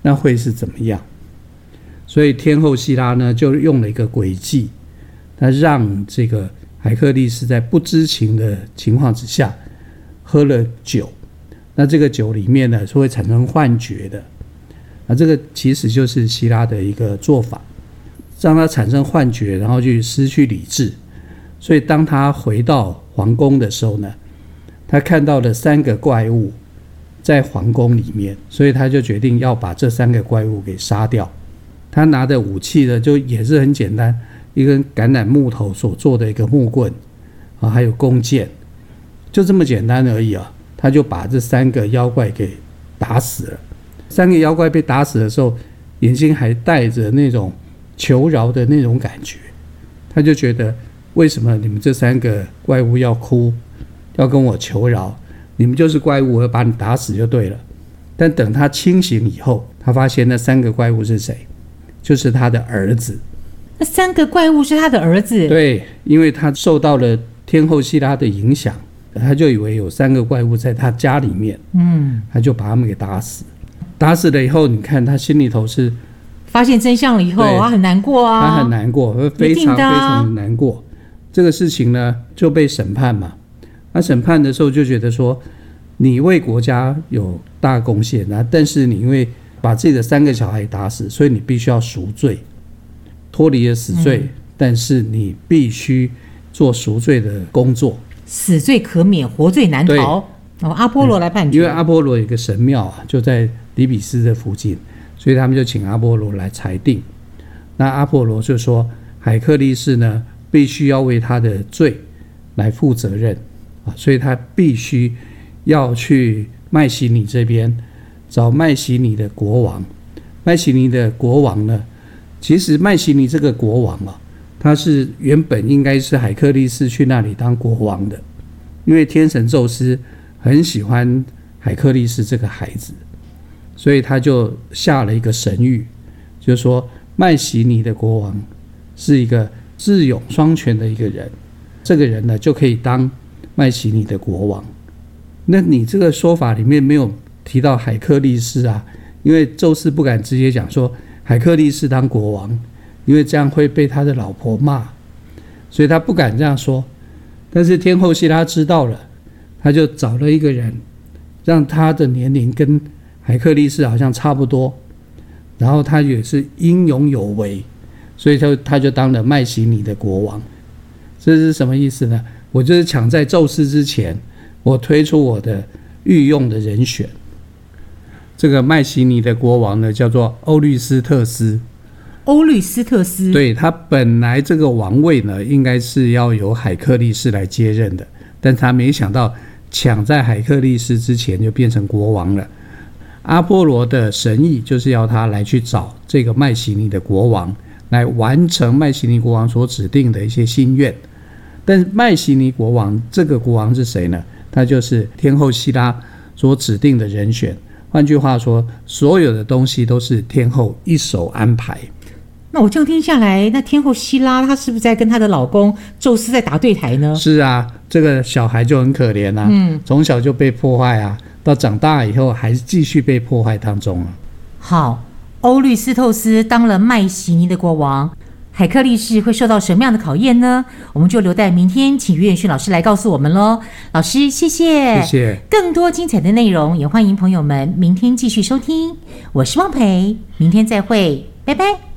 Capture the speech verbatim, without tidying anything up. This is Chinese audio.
那会是怎么样？所以天后希拉呢，就用了一个诡计，他让这个海克力士在不知情的情况之下喝了酒，那这个酒里面呢是会产生幻觉的，那这个其实就是希拉的一个做法，让他产生幻觉，然后去失去理智。所以当他回到皇宫的时候呢，他看到了三个怪物在皇宫里面，所以他就决定要把这三个怪物给杀掉。他拿的武器呢，就也是很简单，一根橄榄木头所做的一个木棍啊，还有弓箭，就这么简单而已啊。他就把这三个妖怪给打死了。三个妖怪被打死的时候，眼睛还带着那种求饶的那种感觉，他就觉得为什么你们这三个怪物要哭，要跟我求饶？你们就是怪物，我要把你打死就对了。但等他清醒以后，他发现那三个怪物是谁？就是他的儿子。 那三个怪物是他的儿子？ 对，因为他受到了天后希拉的影响，他就以为有三个怪物在他家里面，嗯，他就把他们给打死。打死了以后，你看他心里头是发现真相了以后，他很难过啊， 他很难过，非常非常难过。这个事情呢，就被审判嘛。那审判的时候就觉得说，你为国家有大贡献啊，但是你因为把自己的三个小孩打死，所以你必须要赎罪，脱离了死罪，嗯、但是你必须做赎罪的工作。 死罪可免，活罪难逃。哦，阿波罗来判决、嗯。 因为阿波罗有一个神庙啊，就在底比斯的附近，所以他们就请阿波罗来裁定。那阿波罗就说，海克力士呢，必须要为他的罪来负责任啊，所以他必须要去麦西尼这边找麦西尼的国王。麦西尼的国王呢，其实麦西尼这个国王啊，他是原本应该是海克力士去那里当国王的，因为天神宙斯很喜欢海克力士这个孩子，所以他就下了一个神谕，就是说麦西尼的国王是一个智勇双全的一个人，这个人呢就可以当麦西尼的国王。那你这个说法里面没有提到海克力士啊，因为宙斯不敢直接讲说海克力士当国王，因为这样会被他的老婆骂，所以他不敢这样说。但是天后希拉知道了，他就找了一个人，让他的年龄跟海克力士好像差不多，然后他也是英勇有为，所以他他就当了麦西尼的国王。这是什么意思呢？我就是抢在宙斯之前，我推出我的御用的人选。这个麦西尼的国王呢，叫做欧律斯特斯。 欧律斯特斯， 对，他本来这个王位呢，应该是要由海克力士来接任的，但他没想到抢在海克力士之前就变成国王了。阿波罗的神意就是要他来去找这个麦西尼的国王，来完成麦西尼国王所指定的一些心愿。但是麦西尼国王这个国王是谁呢？他就是天后希拉所指定的人选。换句话说，所有的东西都是天后一手安排。 那我这样听下来，那天后希拉她是不是在跟她的老公宙斯在打对台呢？ 是啊，这个小孩就很可怜啊，嗯，从小就被破坏啊，到长大以后还是继续被破坏当中啊。 好，欧律斯透斯当了麦西尼的国王，海克力士会受到什么样的考验呢？我们就留待明天请于远逊老师来告诉我们咯。老师谢谢， 谢谢。 更多精彩的内容也欢迎朋友们明天继续收听。我是汪培，明天再会，拜拜。